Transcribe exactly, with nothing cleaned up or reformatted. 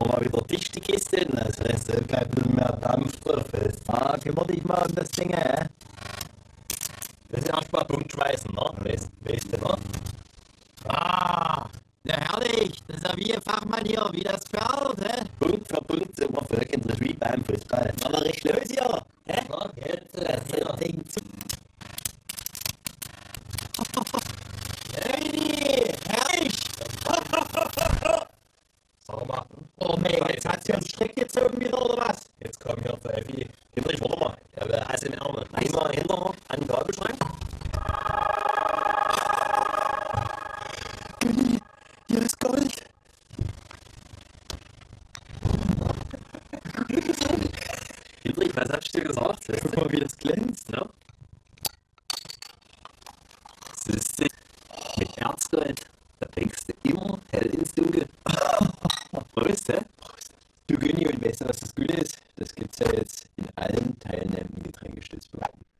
wir mal wieder dichte Kiste hin, also es soll kein bisschen mehr Dampf drauf ist. Ah, kümmere dich mal um das Ding, hä? Das ist erstmal bunt schmeißen, ne? Weißt, weißt du, ne? Ah, ja herrlich. Das ist ja wie ein Fachmann hier, wie das Pferd, hä? Punkt für Punkt sind wir völlig wie beim Fußball. Aber recht los hier. Hä? Ja, jetzt, äh, Das hier. Ding zu. Hey, herrlich. Sag mal, Oh nee, jetzt hat's hier einen Strick gezogen wieder, oder was? jetzt kommen hier zwei Vieh. Hinterich, warte mal. Ich habe Ass im Ärmel. Einmal hinter an den Kabelschrank. Hier ist Gold. Hinterich, was hast du gesagt? Guck mal, wie das glänzt. Ja. Siehst du, mit Erzgold, da blickst du immer hell ins Dunkel. Prost, hä? Du Günni, und weißt du, was das Gute ist? Das gibt's ja jetzt in allen Teilen.